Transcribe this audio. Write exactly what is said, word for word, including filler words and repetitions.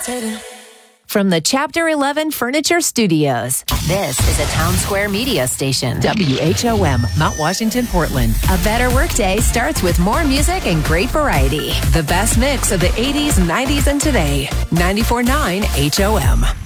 levitating. From the Chapter eleven Furniture Studios, this is a Town Square media station. W H O M, Mount Washington, Portland. A better workday starts with more music and great variety. The best mix of the eighties, nineties, and today. ninety-four point nine H O M.